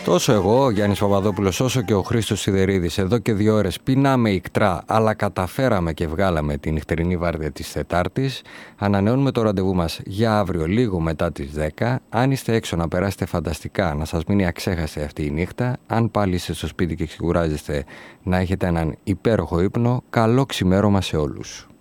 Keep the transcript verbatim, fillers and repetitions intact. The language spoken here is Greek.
Τόσο εγώ, Γιάννης Παπαδόπουλος, όσο και ο Χρήστος Σιδερίδης, εδώ και δύο ώρες πεινάμε ικτρά, αλλά καταφέραμε και βγάλαμε τη νυχτερινή βάρδια της Τετάρτης. Ανανεώνουμε το ραντεβού μας για αύριο λίγο μετά τις δέκα. Αν είστε έξω, να περάσετε φανταστικά, να σας μείνει αξέχαστη αυτή η νύχτα. Αν πάλι είστε στο σπίτι και ξεκουράζεστε, να έχετε έναν υπέροχο ύπνο. Καλό ξημέρωμα σε όλους.